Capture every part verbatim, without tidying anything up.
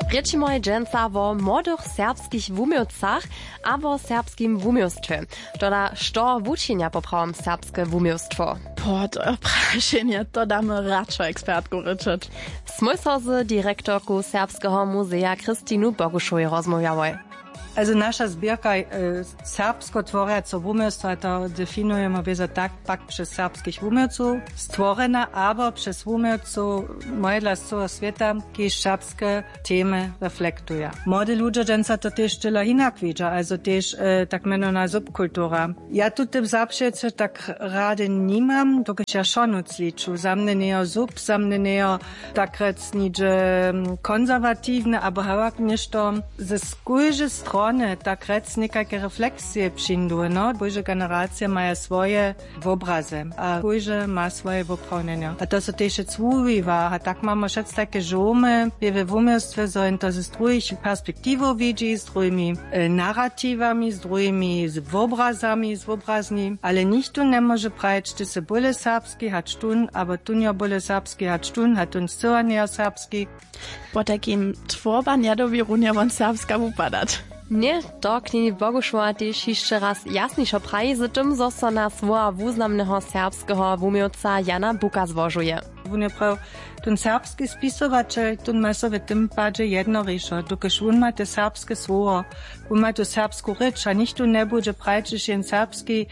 Rečimo dżęca o młodych serbskich wumiowcach a o serbskim wumiowstwie. Toda, što wučienia poprawom serbskie wumiowstwo? Po, to je prašenje, to damy radšo ekspertku ryczeć. Smoj so z direktorku Serbskiego Muzea Kristinu Bogušovej rozmawiałoj. Also nasza zbierka e, serbsko-tworjaco wumiostwa to definiujemy wiedzę tak, pak przez serbskich wumiowców stworena, aber przez wumiowców moje z całego świata, kiedyś serbskie temy reflektuje. Młody ludzie dżęca to też tyle inak widzą, also też e, tak menona subkultura. Ja tutaj w Zapszece tak rady nie mam, to ja schon ucliczu. Za mnie nie sub, za mnie nie tak rec nicze konserwatywne, aber hałak nieszto ze skójże strony tak rec nekake refleksje przyjdą, no? Boże generacja mają swoje obrazy, a boże ma swoje oprawnienia. A to są też cwuwiwa, a tak mamy wszyscy takie żomy, w wumiostwie, że to z drugich perspektywą widzi, z drugimi e, narratywami, z drugimi z obrazami, z obrazni, ale nikt tu nie może prać, że se bole serbski hat tun, aber tu nie bole serbski hat tun, hat uns co nie serbski. Po takim tworban ja do Wirunia von serbska upadać. Nie, to knini Bogušova też jeszcze raz jasniejszo praji, z czym zosta na swoja wuznamnego serbskiego wumiowca Jana Buka zwożuje. On je prav, ten serbski spisovačel, ten ma so v tem pače jedno rešo, dokaž on ma te serbske svojo, on ma to serbsku reč, a nič tu ne bude prajčiš jen serbski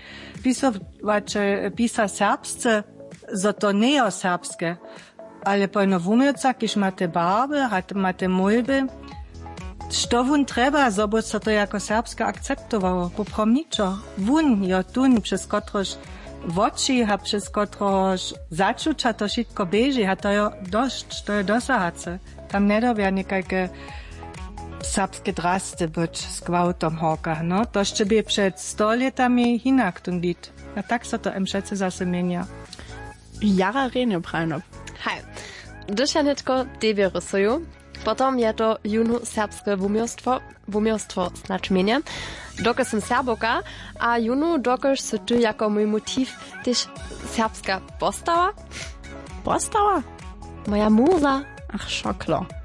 spisovačel pisa serbsce, zato ne o serbske, ale po eno wumiowca, kiž ma te barbe, ma te molbe, što wun treba, zobo so to jako serbska akceptowało, poprom niczo. Wun jo tun, przez kotroż w oczy, a przez kotroż zaczucia to wszystko bieży, a to jo dość, to jo dosahace. Tam nie dobia niekajke serbskie drasty być z gwałtom hoka, no. To jeszcze by przed sto latami inak tun bit. A tak so to em wszyscy zase mienia. Jara renie prajno. Hej, gdyż ja netko tebie rysuju, potom je to juno serbskie wumiostwo, wumiostwo znaczmienie. Dokąd jestem serboka, a juno dokąd se ty jako mój motyw też serbska postała? Postała? Moja muza. Ach, szoklo.